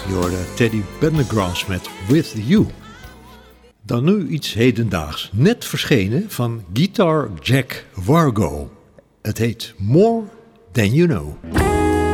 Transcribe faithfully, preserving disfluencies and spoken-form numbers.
Je hoorde Teddy Pendergrass met With You. Dan nu iets hedendaags, net verschenen van Guitar Jack Vargo. Het heet More Than You Know.